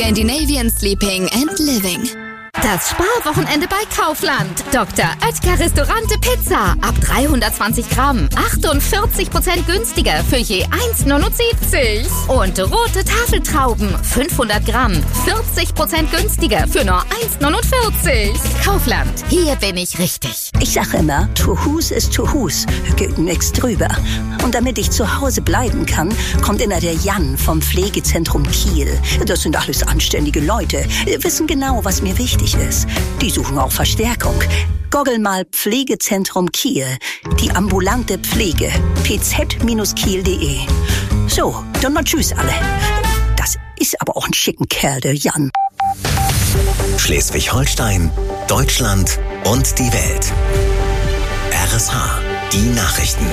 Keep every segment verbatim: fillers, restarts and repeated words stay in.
Scandinavian Sleeping and Living. Das Sparwochenende bei Kaufland. Doktor Oetker Restaurante Pizza. Ab dreihundertzwanzig Gramm. achtundvierzig Prozent günstiger für je eins Komma neunundsiebzig. Und rote Tafeltrauben. fünfhundert Gramm. vierzig Prozent günstiger für nur eins Komma neunundvierzig. Kaufland. Hier bin ich richtig. Ich sag immer, to Hus ist to Hus. Geht nix drüber. Und damit ich zu Hause bleiben kann, kommt immer der Jan vom Pflegezentrum Kiel. Das sind alles anständige Leute. Wissen genau, was mir wichtig ist. Die suchen auch Verstärkung. Googel mal Pflegezentrum Kiel. Die ambulante Pflege. p z kiel punkt de. So, dann mal tschüss alle. Das ist aber auch ein schicken Kerl, der Jan. Schleswig-Holstein, Deutschland und die Welt. R S H, die Nachrichten.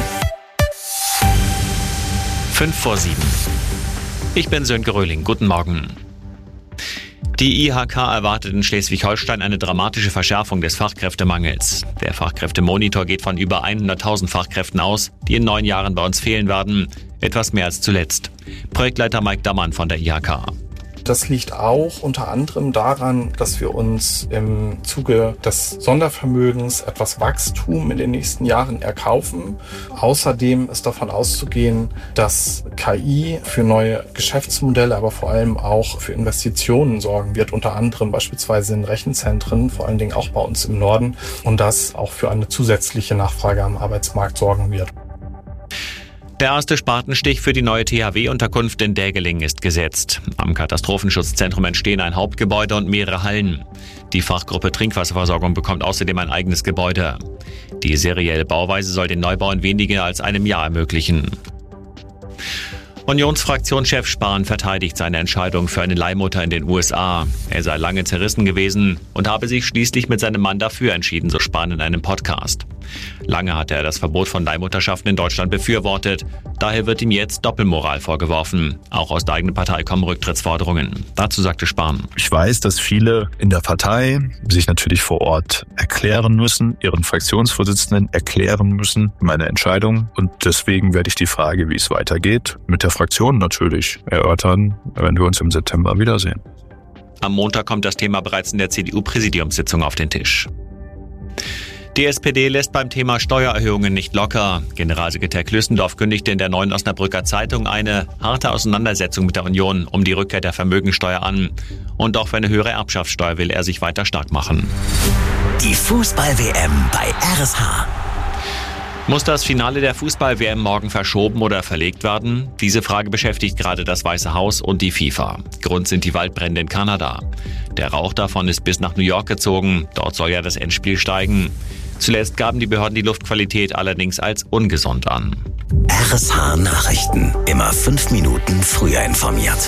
Fünf vor sieben. Ich bin Sönke Röhling. Guten Morgen. Die I H K erwartet in Schleswig-Holstein eine dramatische Verschärfung des Fachkräftemangels. Der Fachkräftemonitor geht von über hunderttausend Fachkräften aus, die in neun Jahren bei uns fehlen werden. Etwas mehr als zuletzt. Projektleiter Mike Dammann von der I H K. Das liegt auch unter anderem daran, dass wir uns im Zuge des Sondervermögens etwas Wachstum in den nächsten Jahren erkaufen. Außerdem ist davon auszugehen, dass K I für neue Geschäftsmodelle, aber vor allem auch für Investitionen sorgen wird, unter anderem beispielsweise in Rechenzentren, vor allen Dingen auch bei uns im Norden, und das auch für eine zusätzliche Nachfrage am Arbeitsmarkt sorgen wird. Der erste Spatenstich für die neue T H W-Unterkunft in Dägelingen ist gesetzt. Am Katastrophenschutzzentrum entstehen ein Hauptgebäude und mehrere Hallen. Die Fachgruppe Trinkwasserversorgung bekommt außerdem ein eigenes Gebäude. Die serielle Bauweise soll den Neubau in weniger als einem Jahr ermöglichen. Unionsfraktionschef Spahn verteidigt seine Entscheidung für eine Leihmutter in den U S A. Er sei lange zerrissen gewesen und habe sich schließlich mit seinem Mann dafür entschieden, so Spahn in einem Podcast. Lange hatte er das Verbot von Leihmutterschaften in Deutschland befürwortet. Daher wird ihm jetzt Doppelmoral vorgeworfen. Auch aus der eigenen Partei kommen Rücktrittsforderungen. Dazu sagte Spahn: Ich weiß, dass viele in der Partei sich natürlich vor Ort erklären müssen, ihren Fraktionsvorsitzenden erklären müssen, meine Entscheidung. Und deswegen werde ich die Frage, wie es weitergeht, mit der Fraktion natürlich erörtern, wenn wir uns im September wiedersehen. Am Montag kommt das Thema bereits in der C D U-Präsidiumssitzung auf den Tisch. Die S P D lässt beim Thema Steuererhöhungen nicht locker. Generalsekretär Klüssendorf kündigte in der Neuen Osnabrücker Zeitung eine harte Auseinandersetzung mit der Union um die Rückkehr der Vermögensteuer an. Und auch für eine höhere Erbschaftssteuer will er sich weiter stark machen. Die Fußball-W M bei R S H. Muss das Finale der Fußball-W M morgen verschoben oder verlegt werden? Diese Frage beschäftigt gerade das Weiße Haus und die FIFA. Grund sind die Waldbrände in Kanada. Der Rauch davon ist bis nach New York gezogen. Dort soll ja das Endspiel steigen. Zuletzt gaben die Behörden die Luftqualität allerdings als ungesund an. R S H Nachrichten. Immer fünf Minuten früher informiert.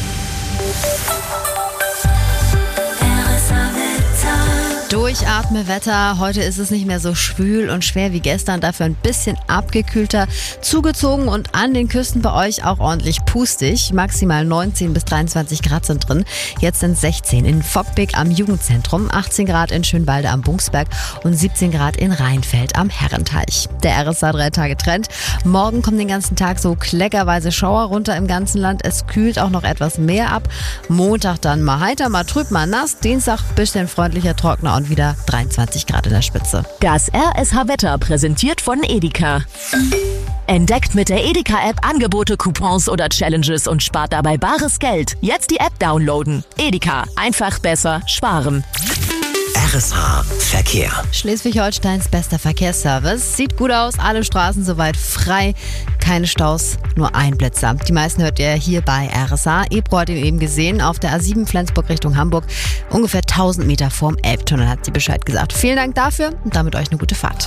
Durchatme-Wetter. Heute ist es nicht mehr so schwül und schwer wie gestern, dafür ein bisschen abgekühlter, zugezogen und an den Küsten bei euch auch ordentlich pustig. Maximal neunzehn bis dreiundzwanzig Grad sind drin. Jetzt sind es sechzehn in Fockbeck am Jugendzentrum, achtzehn Grad in Schönwalde am Bungsberg und siebzehn Grad in Rheinfeld am Herrenteich. Der R S A drei Tage Trend. Morgen kommen den ganzen Tag so kleckerweise Schauer runter im ganzen Land. Es kühlt auch noch etwas mehr ab. Montag dann mal heiter, mal trüb, mal nass. Dienstag bisschen freundlicher, trockener und wieder dreiundzwanzig Grad in der Spitze. Das R S H-Wetter präsentiert von Edeka. Entdeckt mit der Edeka-App Angebote, Coupons oder Challenges und spart dabei bares Geld. Jetzt die App downloaden. Edeka. Einfach besser sparen. R S H Verkehr. Schleswig-Holsteins bester Verkehrsservice. Sieht gut aus, alle Straßen soweit frei. Keine Staus, nur ein Blitzer. Die meisten hört ihr hier bei R S H. Ebro hat ihn eben gesehen auf der A sieben Flensburg Richtung Hamburg. Ungefähr tausend Meter vorm Elbtunnel hat sie Bescheid gesagt. Vielen Dank dafür und damit euch eine gute Fahrt.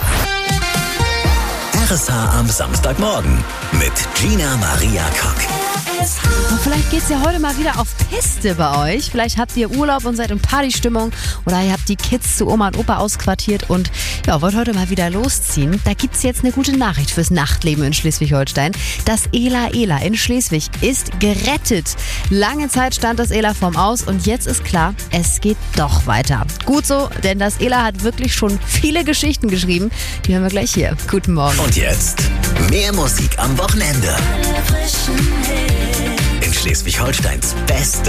R S H am Samstagmorgen mit Gina Maria Kock. Und vielleicht geht's ja heute mal wieder auf Piste bei euch. Vielleicht habt ihr Urlaub und seid in Partystimmung oder ihr habt die Kids zu Oma und Opa ausquartiert und ja, wollt heute mal wieder losziehen. Da gibt's jetzt eine gute Nachricht fürs Nachtleben in Schleswig-Holstein. Das Ela Ela in Schleswig ist gerettet. Lange Zeit stand das Ela vorm Aus und jetzt ist klar, es geht doch weiter. Gut so, denn das Ela hat wirklich schon viele Geschichten geschrieben. Die hören wir gleich hier. Guten Morgen. Und jetzt mehr Musik am Wochenende. In Schleswig-Holsteins Beste